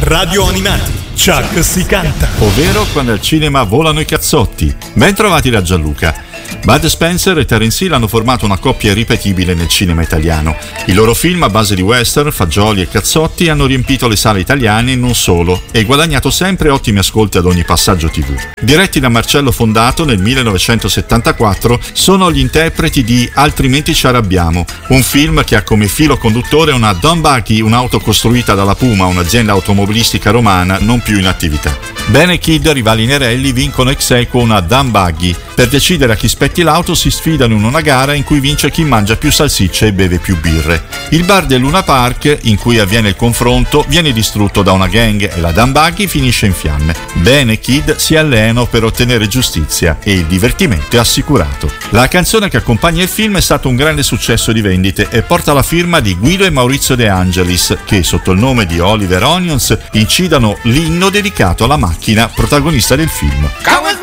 Radio Animati, Chuck si canta. Ovvero Quando al cinema volano i cazzotti. Ben trovati da Gianluca. Bud Spencer e Terence Hill hanno formato una coppia irripetibile nel cinema italiano. I loro film a base di western, fagioli e cazzotti hanno riempito le sale italiane e non solo, e guadagnato sempre ottimi ascolti ad ogni passaggio TV. Diretti da Marcello Fondato nel 1974, sono gli interpreti di Altrimenti ci arrabbiamo, un film che ha come filo conduttore una Dunbuggy, un'auto costruita dalla Puma, un'azienda automobilistica romana non più in attività. Ben e Kid, rivali Nerelli, vincono ex aequo una Dunbuggy. Per decidere a chi spetti l'auto si sfidano in una gara in cui vince chi mangia più salsicce e beve più birre. Il bar del Luna Park, in cui avviene il confronto, viene distrutto da una gang e la Dunbuggy finisce in fiamme. Ben e Kid si alleano per ottenere giustizia e il divertimento è assicurato. La canzone che accompagna il film è stato un grande successo di vendite e porta la firma di Guido e Maurizio De Angelis, che sotto il nome di Oliver Onions incidano l'inno dedicato alla macchina protagonista del film.